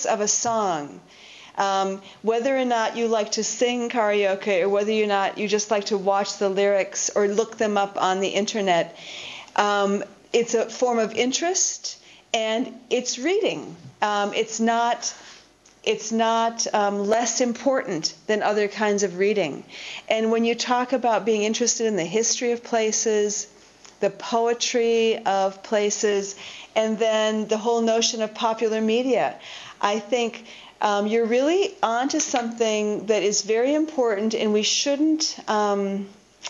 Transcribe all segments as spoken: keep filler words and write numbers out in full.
lyrics of a song, um, whether or not you like to sing karaoke or whether or not you just like to watch the lyrics or look them up on the internet, um, it's a form of interest and it's reading. Um, it's not It's not um, less important than other kinds of reading. And when you talk about being interested in the history of places, the poetry of places, and then the whole notion of popular media, I think um, you're really onto something that is very important, and we shouldn't, um,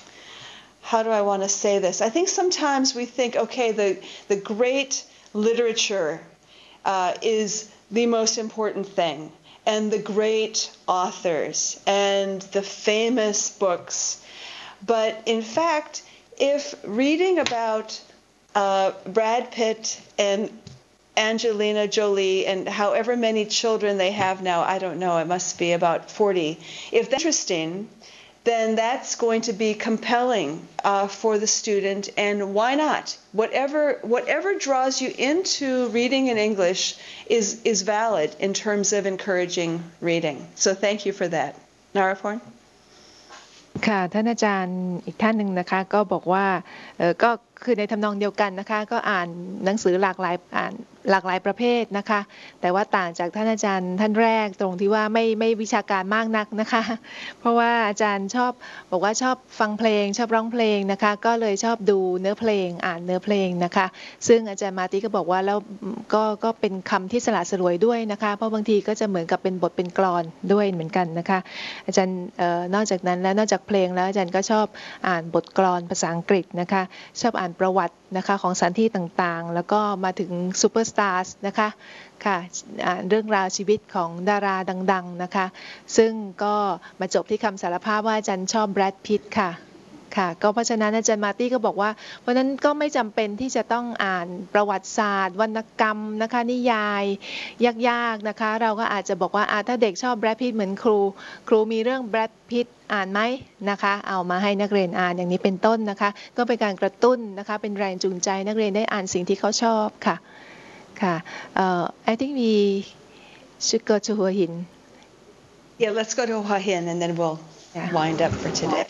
how do I want to say this? I think sometimes we think, okay, the, the great literature uh, is the most important thing, and the great authors and the famous books. But in fact, if reading about uh, Brad Pitt and Angelina Jolie and however many children they have now, I don't know, it must be about forty, if that's interesting, then that's going to be compelling uh, for the student, and why not? Whatever whatever draws you into reading in English is is valid in terms of encouraging reading. So thank you for that. Naraporn? ค่ะท่านอาจารย์อีกท่านหนึ่งนะคะก็บอกว่าเออก็คือในทำนองเดียวกันนะคะก็อ่านหนังสือหลากหลายอ่านหลากหลายประเภทนะคะแต่ว่าต่างจากท่านอาจารย์ท่านแรกตรงที่ว่าไม่ไม่วิชาการมากนักนะคะเพราะว่าอาจารย์ชอบบอกว่าชอบฟังเพลงชอบร้องเพลงนะคะก็เลยชอบดูเนื้อเพลงอ่านเนื้อเพลงนะคะซึ่งอาจารย์มาร์ตี้ก็บอกว่าแล้วก็ก็เป็นคำที่สละสลวยด้วยนะคะเพราะบางทีก็จะเหมือนกับเป็นบทเป็นกลอนด้วยเหมือนกันนะคะอาจารย์เอ่อนอกจากนั้นแล้วนอกจากเพลงแล้วอาจารย์ก็ชอบอ่านบทกลอนภาษาอังกฤษนะคะชอบอ่านประวัตินะคะของสถานที่ต่างๆแล้วก็มาถึงซูเปอร์สตาร์นะคะค่ะเรื่องราวชีวิตของดาราดังๆนะคะซึ่งก็มาจบที่คำสารภาพว่าอาจารย์ชอบแบรดพิตต์ค่ะค่ะก็เพราะฉะนั้นอาจารย์มาร์ตี้ก็บอกว่าเพราะนั้นก็ไม่จำเป็นที่จะต้องอ่านประวัติศาสตร์วรรณกรรมนะคะนิยายยากๆนะคะเราก็อาจจะบอกว่าถ้าเด็กชอบแบรดพิตต์เหมือนครูครูมีเรื่องแบรดพิตต์อ่านไหมนะคะเอามาให้นักเรียนอ่านอย่างนี้เป็นต้นนะคะก็เป็นการกระตุ้นนะคะเป็นแรงจูงใจนักเรียนได้อ่านสิ่งที่เขาชอบค่ะค่ะ uh, I think we should go to Hua Hin. Yeah, let's go to Hua Hin and then we'll yeah. wind up for today.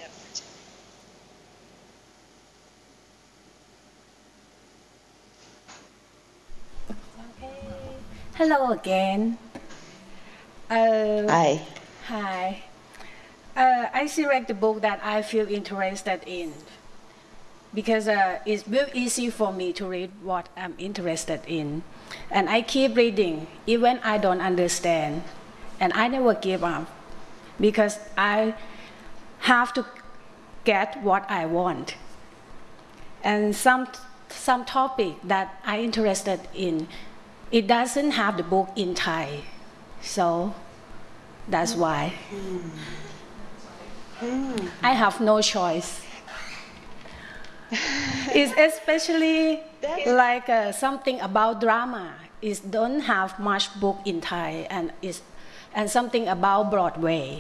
Okay. Hello again. Uh, hi. Hi. Uh, I select the book that I feel interested in because uh, it's very easy for me to read what I'm interested in. And I keep reading even I don't understand. And I never give up because I have to get what I want. And some, some topic that I'm interested in, it doesn't have the book in Thai. So that's why. Mm. Mm. I have no choice. It's especially like uh, something about drama. It don't have much book in Thai, and is and something about Broadway.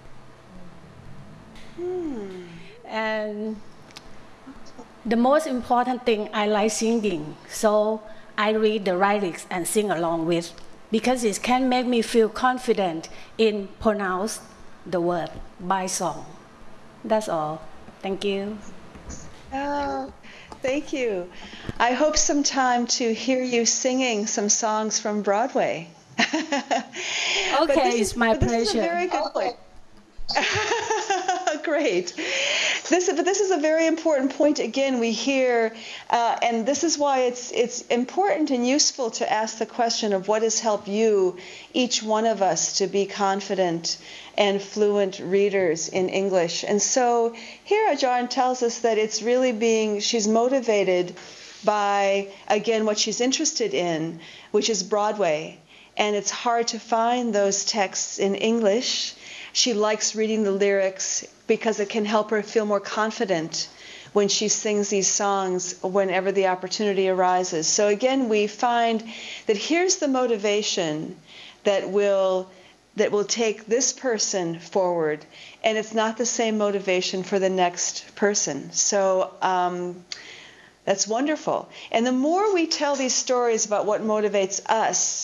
Mm. And the most important thing, I like singing, so I read the lyrics and sing along with, because it can make me feel confident in pronounce the word by song. That's all. Thank you. Oh, thank you. I hope sometime to hear you singing some songs from Broadway. Okay, it's is, my but pleasure. This is a very good point. Great. This, but this is a very important point. Again, we hear, uh, and this is why it's it's important and useful to ask the question of what has helped you, each one of us, to be confident and fluent readers in English. And so here Ajaran tells us that it's really being, she's motivated by, again, what she's interested in, which is Broadway. And it's hard to find those texts in English. She likes reading the lyrics because it can help her feel more confident when she sings these songs whenever the opportunity arises. So again, we find that here's the motivation that will that will take this person forward, and it's not the same motivation for the next person. So um, that's wonderful. And the more we tell these stories about what motivates us,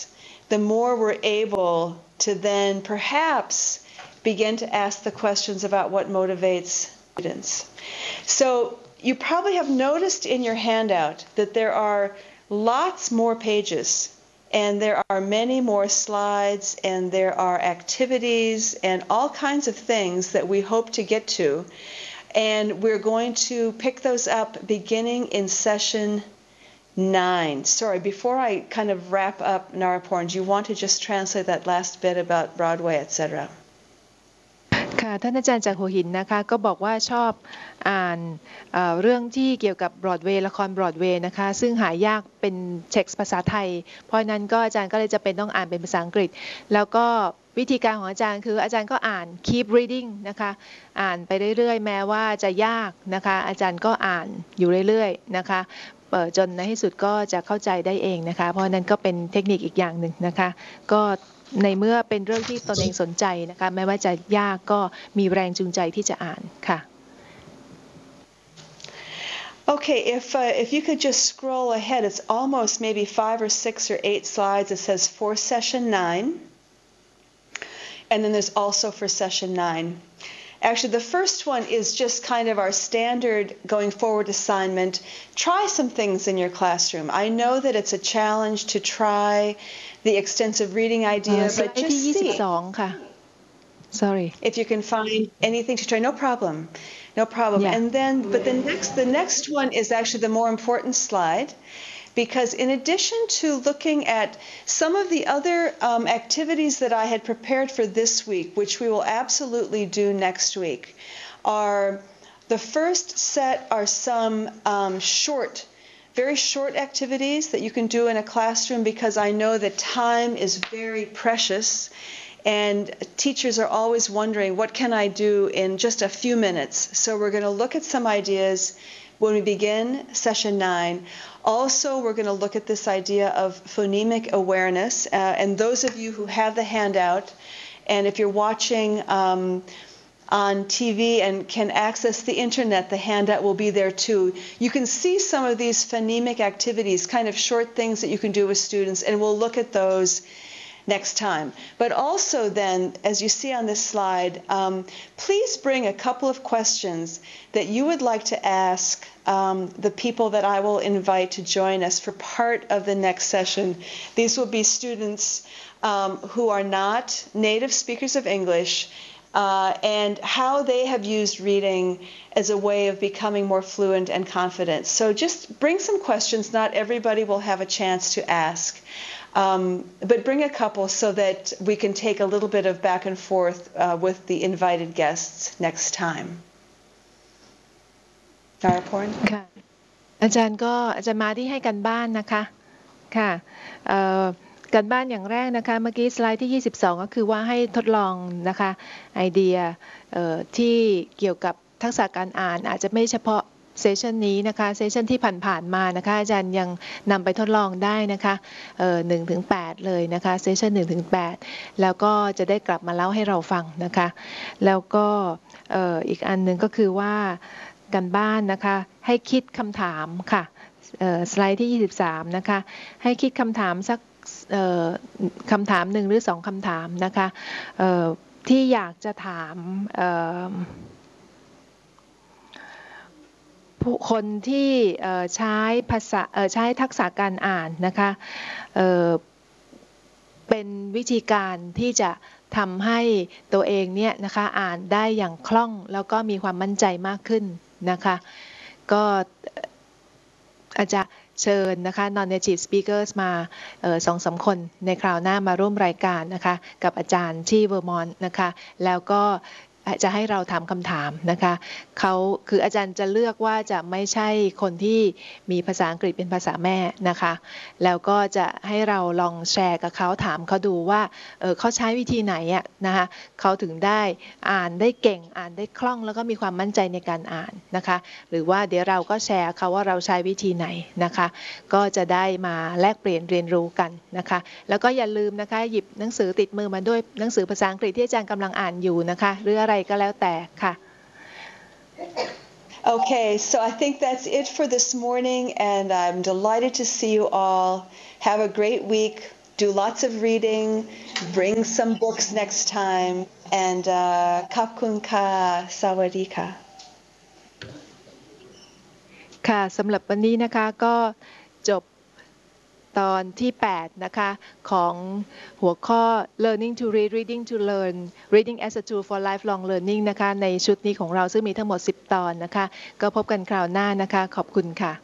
the more we're able to then perhaps begin to ask the questions about what motivates students. So you probably have noticed in your handout that there are lots more pages, and there are many more slides, and there are activities and all kinds of things that we hope to get to. And we're going to pick those up beginning in session nine. Sorry, before I kind of wrap up, Naraporn, do you want to just translate that last bit about Broadway, et cetera? ค่ะท่านอาจารย์จากหัวหินนะคะก็บอกว่าชอบอ่านเอ่อเรื่องที่เกี่ยวกับบรอดเวย์ละครบรอดเวย์นะคะซึ่งหายากเป็นเท็กซ์ภาษาไทยเพราะนั้นก็อาจารย์ก็เลยจะเป็นต้องอ่านเป็นภาษาอังกฤษแล้วก็วิธีการของอาจารย์คืออาจารย์ก็อ่าน keep reading นะคะอ่านไปเรื่อยๆแม้ว่าจะยากนะคะอาจารย์ก็อ่านอยู่เรื่อยๆนะคะจนในที่สุดก็จะเข้าใจได้เองนะคะเพราะนั้นก็เป็นเทคนิคอีกอย่างหนึ่งนะคะก็ในเมื่อเป็นเรื่องที่ตนเองสนใจนะคะไม่ว่าจะยากก็มีแรงจูงใจที่จะอ่านค่ะ Okay, if uh, if you could just scroll ahead, it's almost maybe five or six or eight slides. It says for session nine, and then there's also for session nine. Actually, the first one is just kind of our standard going forward assignment. Try some things in your classroom. I know that it's a challenge to try the extensive reading idea, but just see Sorry. if you can find anything to try. No problem, no problem. Yeah. And then, but the next, the next one is actually the more important slide, because in addition to looking at some of the other um, activities that I had prepared for this week, which we will absolutely do next week, are the first set are some um, short, very short activities that you can do in a classroom, because I know that time is very precious. And teachers are always wondering, what can I do in just a few minutes? So we're going to look at some ideas when we begin session nine. Also, we're going to look at this idea of phonemic awareness. Uh, and those of you who have the handout, and if you're watching um, on T V and can access the internet, the handout will be there too. You can see some of these phonemic activities, kind of short things that you can do with students, and we'll look at those next time. But also then, as you see on this slide, um, please bring a couple of questions that you would like to ask um, the people that I will invite to join us for part of the next session. These will be students um, who are not native speakers of English, uh, and how they have used reading as a way of becoming more fluent and confident. So just bring some questions. Not everybody will have a chance to ask. Um, but bring a couple so that we can take a little bit of back and forth uh, with the invited guests next time. Naraporn? ค่ะอาจารย์ก็อาจารย์มาที่ให้กันบ้านนะคะค่ะกันบ้านอย่างแรกนะคะเมื่อกี้สไลด์ที่ยี่สิบสองก็คือว่าให้ทดลองนะคะไอเดียที่เกี่ยวกับทักษะการอ่านอาจจะไม่เฉพาะเซสชันนี้นะคะเซสชันที่ผ่านๆมานะคะอาจารย์ยังนำไปทดลองได้นะคะหนึ่งถึงแปดเลยนะคะเซสชันหนึ่งถึงแปดแล้วก็จะได้กลับมาเล่าให้เราฟังนะคะแล้วก็อีกอันหนึ่งก็คือว่าการบ้านนะคะให้คิดคำถามค่ะสไลด์ที่ยี่สิบสามนะคะให้คิดคำถามสักคำถามหนึ่งหรือสองคำถามนะคะที่อยากจะถามผู้คนที่ใช้ภาษาใช้ทักษะการอ่านนะคะเป็นวิธีการที่จะทำให้ตัวเองเนี่ยนะคะอ่านได้อย่างคล่องแล้วก็มีความมั่นใจมากขึ้นนะคะก็อาจจะเชิญนะคะ non-native speakers มาสองสามคนในคราวหน้ามาร่วมรายการนะคะกับอาจารย์ที่เวอร์มอนต์นะคะแล้วก็จะให้เราถามคำถามนะคะเขาคืออาจารย์จะเลือกว่าจะไม่ใช่คนที่มีภาษาอังกฤษเป็นภาษาแม่นะคะแล้วก็จะให้เราลองแชร์กับเขาถามเขาดูว่า เออเขาใช้วิธีไหนอ่ะนะคะเขาถึงได้อ่านได้เก่งอ่านได้คล่องแล้วก็มีความมั่นใจในการอ่านนะคะหรือว่าเดี๋ยวเราก็แชร์เขาว่าเราใช้วิธีไหนนะคะก็จะได้มาแลกเปลี่ยนเรียนรู้กันนะคะแล้วก็อย่าลืมนะคะหยิบหนังสือติดมือมาด้วยหนังสือภาษาอังกฤษที่อาจารย์กำลังอ่านอยู่นะคะหรืออะไรก็แล้วแต่ค่ะ Okay, so I think that's it for this morning, and I'm delighted to see you all. Have a great week. do lots of reading, bring some books next time, and uh, ขอบคุณค่ะสวัสดีค่ะค่ะสำหรับวันนี้นะคะก็จบตอนที่แปดนะคะของหัวข้อ learning to read reading to learn reading as a tool for lifelong learning นะคะในชุดนี้ของเราซึ่งมีทั้งหมดสิบตอนนะคะก็พบกันคราวหน้านะคะขอบคุณค่ะ